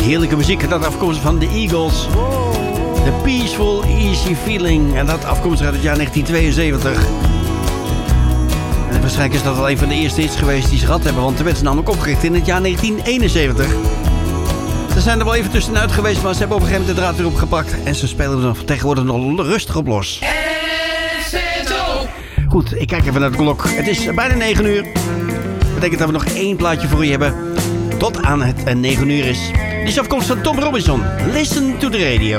Heerlijke muziek, dat afkomstig van de Eagles. The Peaceful Easy Feeling. En dat afkomstig uit het jaar 1972. En waarschijnlijk is dat wel een van de eerste hits geweest die ze gehad hebben. Want de werd ze namelijk opgericht in het jaar 1971. Ze zijn er wel even tussenuit geweest, maar ze hebben op een gegeven moment de draad weer opgepakt. En ze spelen er tegenwoordig nog rustig op los. Goed, ik kijk even naar de klok. Het is bijna 9 uur. Dat betekent dat we nog 1 plaatje voor je hebben. Tot aan het 9 uur is. Die is afkomstig van Tom Robinson. Listen to the radio.